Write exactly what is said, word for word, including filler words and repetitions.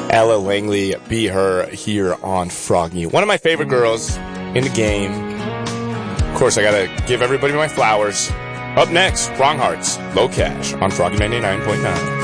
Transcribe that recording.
Ella Langley beat her here on Froggy. One of my favorite girls in the game. Of course, I gotta give everybody my flowers. Up next, Wrong Hearts, Low Cash on Froggy ninety-nine point nine.